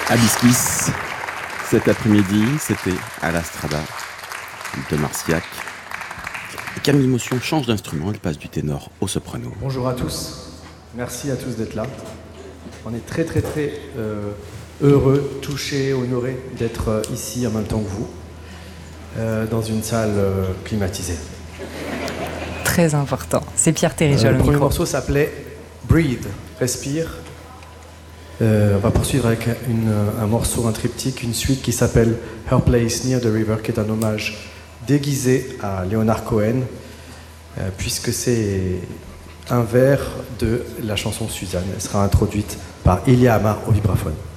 Abyss Kiss, cet après-midi, c'était à la Strada de Marciac. Et Camille Motion change d'instrument, elle passe du ténor au soprano. Bonjour à tous, merci à tous d'être là. On est très heureux, touchés, honorés d'être ici en même temps que vous, dans une salle climatisée. Très important, c'est Pierre Térijol. Le premier morceau s'appelait Breathe, respire. On va poursuivre avec un morceau, un triptyque, une suite qui s'appelle Her Place Near the River, qui est un hommage déguisé à Leonard Cohen, puisque c'est un vers de la chanson Suzanne. Elle sera introduite par Ilia Amar au vibraphone.